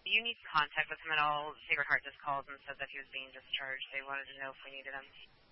Do you need contact with him at all? Sacred Heart just called and said that he was being discharged. They wanted to know if we needed him.